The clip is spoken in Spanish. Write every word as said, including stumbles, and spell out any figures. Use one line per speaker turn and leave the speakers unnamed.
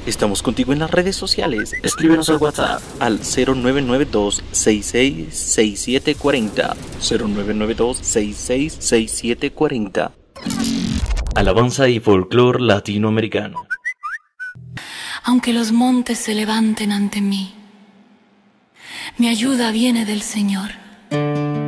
Estamos contigo en las redes sociales. Escríbenos al WhatsApp al cero nueve nueve dos, seis seis seis siete cuatro cero, cero nueve nueve dos, seis seis seis siete cuatro cero. Alabanza y folclor latinoamericano.
Aunque los montes se levanten ante mí, mi ayuda viene del Señor,